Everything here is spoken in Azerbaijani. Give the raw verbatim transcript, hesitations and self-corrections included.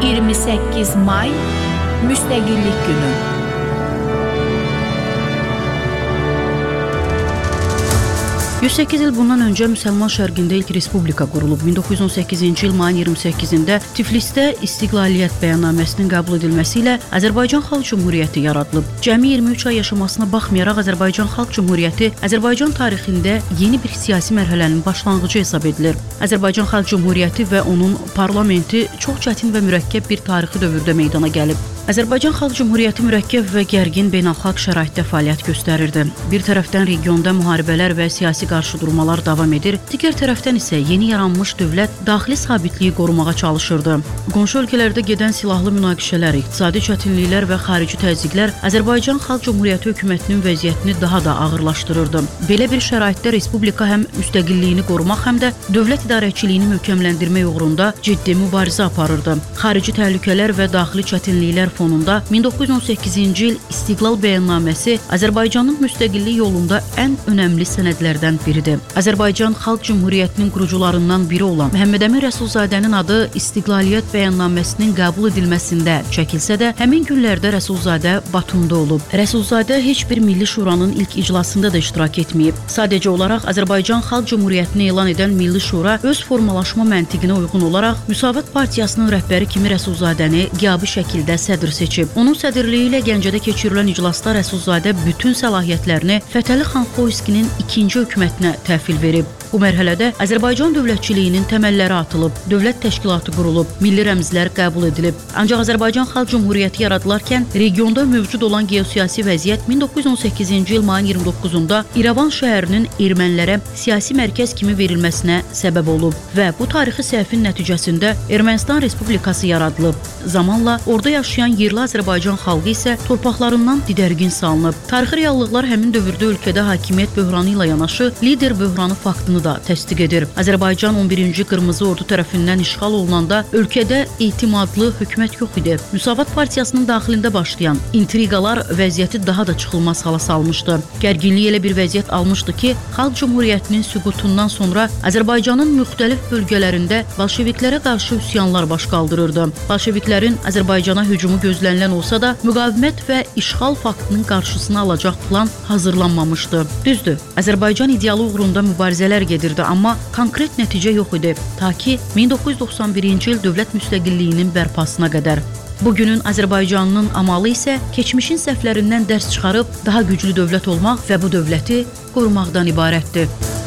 iyirmi səkkiz may Müstəqillik Günü. yüz səkkiz il bundan öncə Müsəlman Şərqində ilk respublika qurulub. min doqquz yüz on səkkizinci il mayın iyirmi səkkizində Tiflisdə İstiqlaliyyət bəyannaməsinin qəbul edilməsi ilə Azərbaycan Xalq Cümhuriyyəti yaradılıb. Cəmi iyirmi üç ay yaşamasına baxmayaraq Azərbaycan Xalq Cümhuriyyəti Azərbaycan tarixində yeni bir siyasi mərhələnin başlanğıcı hesab edilir. Azərbaycan Xalq Cümhuriyyəti və onun parlamenti çox çətin və mürəkkəb bir tarixi dövrdə meydana gəlib. Azərbaycan Xalq Cümhuriyyəti mürəkkəb və gərgin beynəlxalq şəraitdə fəaliyyət göstərirdi. Bir tərəfdən regionda müharibələr və siyasi qarşıdurmalar davam edir, digər tərəfdən isə yeni yaranmış dövlət daxili sabitliyi qorumağa çalışırdı. Qonşu ölkələrdə gedən silahlı münaqişələr, iqtisadi çətinliklər və xarici təzyiqlər Azərbaycan Xalq Cümhuriyyəti hökumətinin vəziyyətini daha da ağırlaşdırırdı. Belə bir şəraitdə respublika həm müstəqilliyini qorumaq, həm də dövlət idarəçiliyini möhkəmləndirmək uğrunda ciddi mübarizə aparırdı. Xarici təhlükələr və daxili çətinliklər fonunda min doqquz yüz on səkkizinci il İstiqlal Bəyannaməsi Azərbaycanın müstəqillik yolunda ən önəmli sənədlərdən biridir. Azərbaycan Xalq Cümhuriyyətinin qurucularından biri olan Məhəmməd Əmin Rəsulzadənin adı İstiqlaliyyət Bəyannaməsinin qəbul edilməsində çəkilsə də, həmin günlərdə Rəsulzadə Batumda olub. Rəsulzadə heç bir Milli Şuranın ilk iclasında da iştirak etməyib. Sadəcə olaraq Azərbaycan Xalq Cümhuriyyətini elan edən Milli Şura öz formalaşma məntiqinə uyğun olaraq Müsavat Partiyasının rəhbəri kimi Rəsulzadəni qiyabi şəkildə sədr seçib. Onun sədrliyi ilə Gəncədə keçirilən iclasda Rəsulzadə bütün səlahiyyətlərini Fətəli xan Xoyskinin ikinci hökumətinə təhvil verib. Bu mərhələdə Azərbaycan dövlətçiliyinin təməlləri atılıb, dövlət təşkilatı qurulub, milli rəmzlər qəbul edilib. Ancaq Azərbaycan Xalq Cümhuriyyəti yaradılarkən regionda mövcud olan geosiyasi vəziyyət min doqquz yüz on səkkizinci il mayın iyirmi doqquzunda İrəvan şəhərinin ermənilərə siyasi mərkəz kimi verilməsinə səbəb olub və bu tarixi səhvin nəticəsində Ermənistan Respublikası yaradılıb. Zamanla orada yaşayan yerli Azərbaycan xalqı isə torpaqlarından didərgin salınıb. Tarixi reallıqlar həmin dövrdə ölkədə hakimiyyət böhranı ilə yanaşı lider böhranı faktını da təsdiq edir. Azərbaycan on birinci Qırmızı Ordu tərəfindən işğal olunanda ölkədə etimadlı hökumət yox idi. Müsavat Partiyasının daxilində başlayan intriqalar vəziyyəti daha da çıxılmaz hala salmışdı. Gərginlik elə bir vəziyyət almışdı ki, Xalq Cümhuriyyətinin süqutundan sonra Azərbaycanın müxtəlif bölgələrində bolşeviklərə qarşı üsyanlar baş qaldırırdı. Bolşeviklərin Azərbaycana hücumu gözlənilən olsa da, müqavimət və işğal faktının qarşısını alacaq plan hazırlanmamışdı. Düzdür, Azərbaycan idealı uğrunda mübarizələr gedirdi, amma konkret nəticə yox idi, ta ki min doqquz yüz doxsan birinci il dövlət müstəqilliyinin bərpasına qədər. Bugünün Azərbaycanının amalı isə keçmişin səhvlərindən dərs çıxarıb daha güclü dövlət olmaq və bu dövləti qorumaqdan ibarətdir.